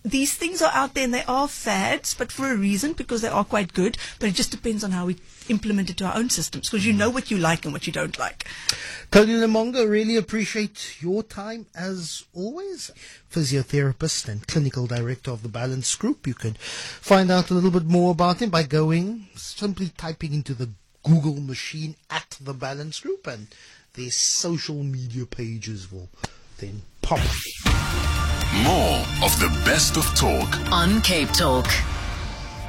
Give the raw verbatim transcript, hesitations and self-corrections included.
these things are out there and they are fads, but for a reason, because they are quite good. But it just depends on how we implement it to our own systems, because you know what you like and what you don't like. Tony Lemonga, really appreciate your time as always. Physiotherapist and clinical director of the Balance Group. You can find out a little bit more about him by going, simply typing into the Google machine at the Balance Group, and their social media pages will then pop up. More of the best of talk on Cape Talk.